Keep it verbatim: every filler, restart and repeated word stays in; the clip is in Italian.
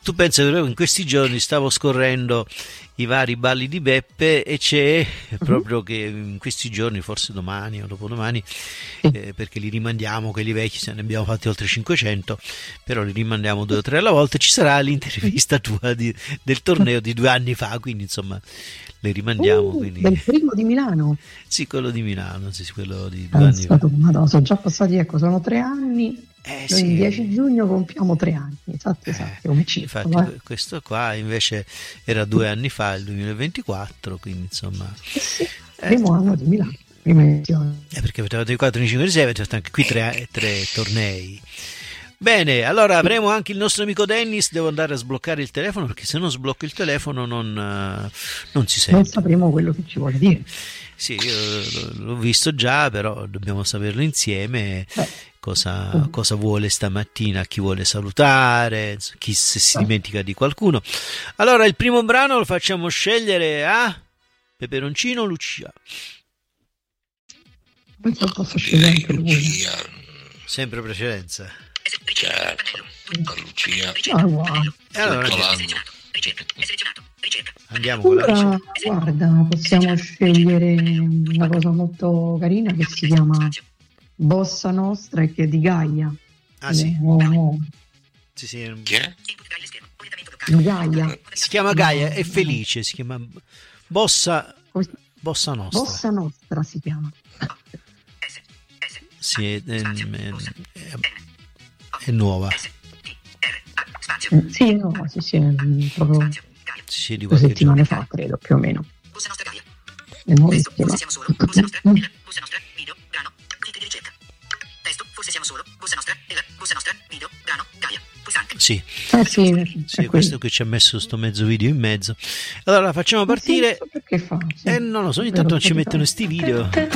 tu pensa che in questi giorni stavo scorrendo i vari balli di Beppe e c'è uh-huh. proprio che in questi giorni, forse domani o dopodomani, eh, perché li rimandiamo quelli vecchi, se ne abbiamo fatti oltre cinquecento, però li rimandiamo due o tre alla volta, ci sarà l'intervista tua di, del torneo di due anni fa, quindi insomma le rimandiamo. Uh, quindi... del primo di Milano? Sì, quello di Milano, sì, quello di due eh, anni fa. Madonna, sono già passati, ecco, sono tre anni. Eh, Noi sì. il dieci giugno compiamo tre anni, esatto, esatto, come infatti cifra, eh. questo qua invece era due anni fa, il duemilaventiquattro, quindi insomma eh sì, primo eh, anno di Milano, prima edizione. Eh, perché avete fatto i quattro, i cinque, i sei, avete fatto anche qui tre, tre tornei. Bene, allora avremo anche il nostro amico Dennis. Devo andare a sbloccare il telefono, perché se non sblocco il telefono non, uh, non si sente. Non sapremo quello che ci vuole dire. Sì, io l'ho visto già, però dobbiamo saperlo insieme. Beh. Cosa, cosa vuole stamattina, chi vuole salutare, chi se si dimentica di qualcuno. Allora il primo brano lo facciamo scegliere a Peperoncino o Lucia? Posso scegliere anche Lucia. Sempre precedenza. Certo, con Lucia. Ah, wow. Allora, andiamo con con la guarda, possiamo scegliere una cosa molto carina che si chiama Bossa Nostra e che è di Gaia. Ah sì? Oh, oh. Sì, sì. Chi è? Gaia. Si chiama Gaia, è felice, si chiama Bossa, Bossa Nostra. Bossa Nostra si chiama. Sì, è, è, è, è nuova. Sì, no, sì, sì, è proprio sì, di due settimane fa, credo, più o meno. È nuovissima. Sì, eh sì, sì, questo qui ci ha messo sto mezzo video in mezzo. Allora facciamo partire. Perché fa? Sì. Eh, non lo so, ogni tanto non ci mettono sti video.